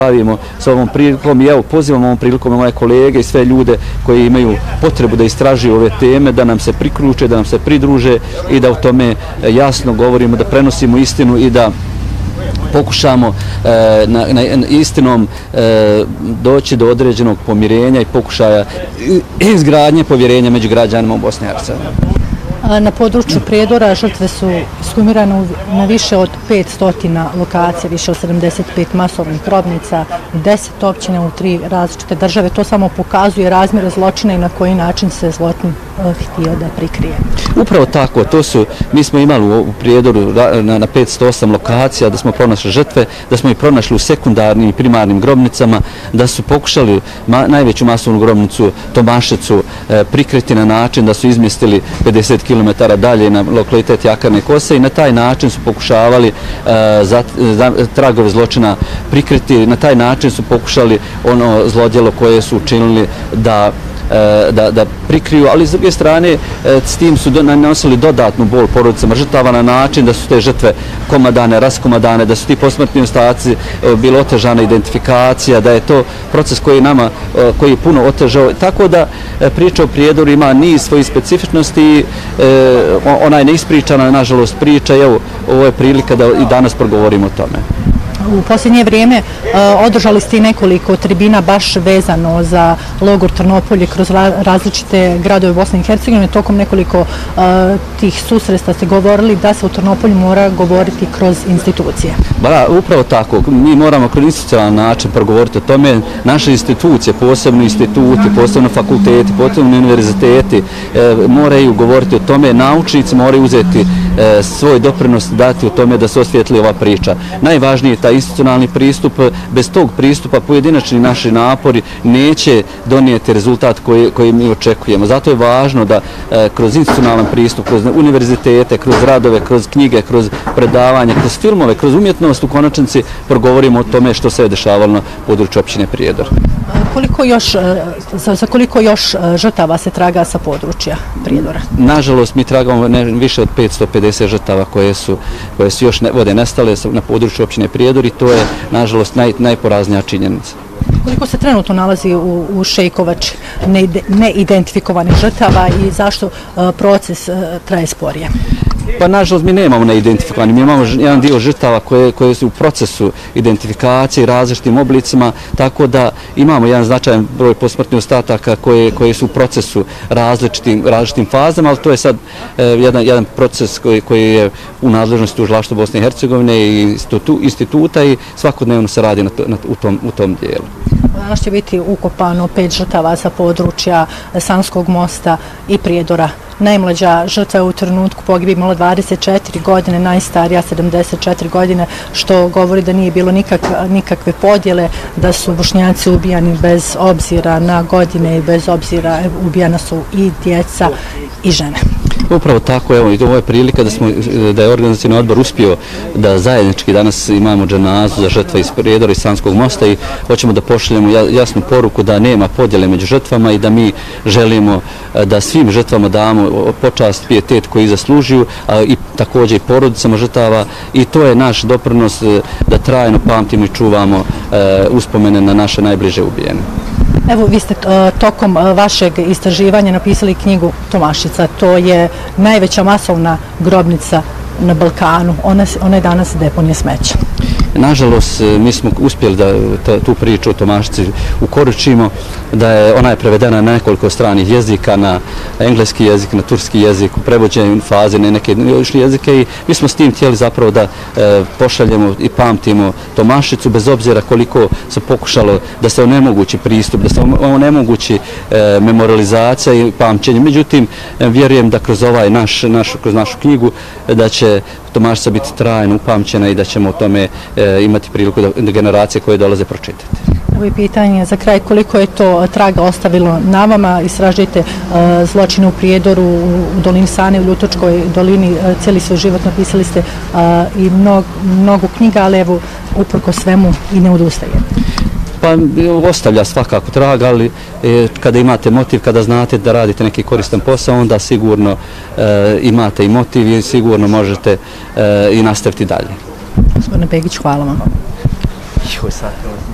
bavimo s ovom prilikom i evo pozivam ovom prilikom moje kolege i sve ljude koji imaju potrebu da istražuju ove teme, da nam se priključe, da nam se pridruže i da u tome jasno govorimo, da prenosimo istinu i da pokušamo na istinom doći do određenog pomirenja i pokušaja izgradnje povjerenja među građanima u Bosni i Hercegovini. Na području Prijedora žrtve su ekshumirane na više od 500 lokacija, više od 75 masovnih grobnica, 10 općina u 3 različite države. To samo pokazuje razmjere zločina i na koji način se zločin htio da prikrije. Upravo tako, mi smo imali u Prijedoru na 508 lokacija, da smo pronašli žrtve, da smo ih pronašli u sekundarnim i primarnim grobnicama, da su pokušali najveću masovnu grobnicu Tomašicu prikriti na način da su izmjestili 50 km dalje na lokalitet Jakarne Kose i na taj način su pokušavali tragove zločina prikriti, na taj način su pokušali ono zlodjelo koje su učinili da prikriju, ali s druge strane s tim su nanosili dodatnu bol porodicama žrtava na način da su te žrtve komadane, raskomadane, da su ti posmrtni ostaci bila otežana identifikacija, da je to proces koji je puno otežao. Tako da priča o Prijedoru ima niz svojih specifičnosti i ona je neispričana, nažalost, priča. Evo, ovo je prilika da i danas progovorimo o tome. U posljednje vrijeme održali ste i nekoliko tribina baš vezano za logor Trnopolje kroz različite gradove Bosne i Hercegovine. Tokom nekoliko tih susreta ste govorili da se u Trnopolju mora govoriti kroz institucije. Upravo tako. Mi moramo kroz institucionalan način progovoriti o tome. Naše institucije, posebno instituti, posebno fakulteti, posebno univerziteti moraju govoriti o tome. Naučnici moraju uzeti svoj doprinos dati u tome da se osvijetli ova priča. Najvažnije je taj institucionalni pristup. Bez tog pristupa pojedinačni naši napori neće donijeti rezultat koji mi očekujemo. Zato je važno da kroz institucionalan pristup, kroz univerzitete, kroz radove, kroz knjige, kroz predavanja, kroz filmove, kroz umjetnost u konačnici progovorimo o tome što se je dešavalo na području općine Prijedor. Za koliko još žrtava se traga sa područja Prijedora? Nažalost, mi tragamo više od 550 žrtava koje su još vode nestale na području općine Prijedor i to je, nažalost, najporaznija činjenica. Koliko se trenutno nalazi u Šejkovači neidentifikovanih žrtava i zašto proces traje sporije? Pa nažalost mi nemamo neidentifikovani, mi imamo jedan dio žrtava koje su u procesu identifikacije različitim oblicima, tako da imamo jedan značajan broj posmrtnih ostataka koje su u procesu različitim fazama, ali to je sad jedan proces koji je u nadležnosti Tužilaštva Bosne i Hercegovine i instituta i svakodnevno se radi u tom dijelu. Danas će biti ukopano 5 žrtava sa područja Sanskog mosta i Prijedora. Najmlađa žrtva je u trenutku pogibije imala 24 godine, najstarija 74 godine, što govori da nije bilo nikakve podjele, da su Bošnjaci ubijani bez obzira na godine i bez obzira ubijana su i djeca i žene. Upravo tako, evo, i ovo je prilika da je organizacijni odbor uspio da zajednički danas imamo dženazu za žrtve iz Prijedora i Sanskog mosta i hoćemo da pošaljemo jasnu poruku da nema podjele među žrtvama i da mi želimo da svim žrtvama damo počast, pijetet koji zaslužuju i također i porodicama žrtava i to je naš doprinos da trajno pamtimo i čuvamo uspomene na naše najbliže ubijene. Evo, vi ste tokom vašeg istraživanja napisali knjigu Tomašica. To je najveća masovna grobnica na Balkanu. Ona je danas deponija smeća. Nažalost, mi smo uspjeli da tu priču o Tomašici ukoričimo, ona je prevedena na nekoliko stranih jezika, na engleski jezik, na turski jezik, u prevođenju faze na neke jezike i mi smo s tim htjeli zapravo da pošaljemo i pamtimo Tomašicu, bez obzira koliko se pokušalo da se onemogući pristup, da se onemogući memorializacija i pamćenje. Međutim, vjerujem da kroz kroz našu knjigu da će Tomašica biti trajno upamćena i da ćemo o tome imati priliku da generacije koje dolaze pročitati. Ovo je pitanje za kraj, koliko je to traga ostavilo na vama, istražujete zločine u Prijedoru, u dolini Sane, u Ljutočkoj dolini, cijeli svoj život napisali ste i mnogo knjiga, ali evo, uprko svemu i ne odustaje. Pa ostavlja svakako traga, ali kada imate motiv, kada znate da radite neki koristan posao, onda sigurno imate i motiv i sigurno možete i nastaviti dalje. Gospodine Begić, hvala vam.